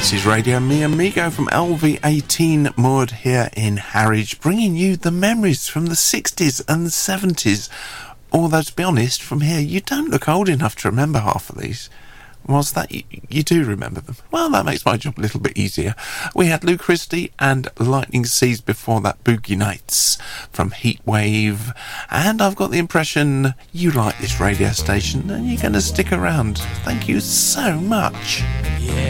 This is Radio Mi Amigo from LV18 moored here in Harwich, bringing you the memories from the 60s and the 70s. Although, to be honest, from here, you don't look old enough to remember half of these. Whilst that, you do remember them. Well, that makes my job a little bit easier. We had Lou Christie and Lightning Seas before that, Boogie Nights from Heatwave. And I've got the impression you like this radio station and you're going to stick around. Thank you so much. Yeah.